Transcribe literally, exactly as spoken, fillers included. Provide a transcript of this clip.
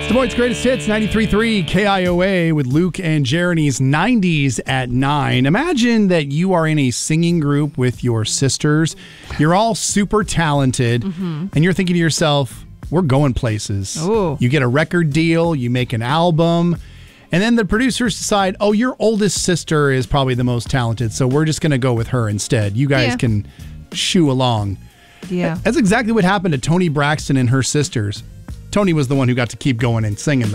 Des Moines' greatest hits, ninety-three point three K I O A with Luke and Jeremy's nineties at nine. Imagine that you are in a singing group with your sisters. You're all super talented, mm-hmm. and you're thinking to yourself, we're going places. Ooh. You get a record deal, you make an album, and then the producers decide, oh, your oldest sister is probably the most talented, so we're just going to go with her instead. You guys Yeah. can shoo along. Yeah. That's exactly what happened to Toni Braxton and her sisters. Toni was the one who got to keep going and singing, though.